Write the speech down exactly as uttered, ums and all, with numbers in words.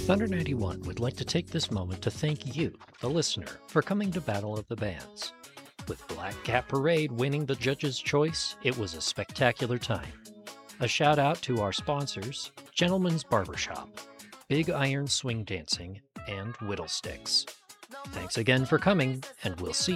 Thunder ninety-one would like to take this moment to thank you, the listener, for coming to Battle of the Bands. With Black Cat Parade winning the judge's choice, it was a spectacular time. A shout out to our sponsors, Gentleman's Barbershop, Big Iron Swing Dancing, and Whittlesticks. Thanks again for coming, and we'll see